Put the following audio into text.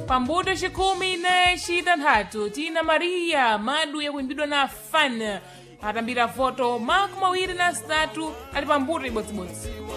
pambuto chikumi ne chitanthatu tina Maria madu yakuimbidwa na Fan atambira voto makumi awiri na zitatu ali pambuto ibodzibodzi.